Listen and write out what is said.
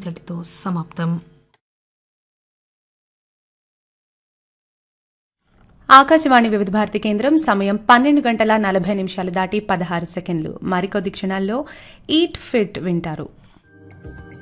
ఇంతటితో సమాప్తం. ఆకాశవాణి వివిధ భారతి కేంద్రం సమయం 12:40 దాటి 16 సెకండ్లు. మరికొద్ది క్షణాల్లో ఈట్ ఫిట్ వింటారు.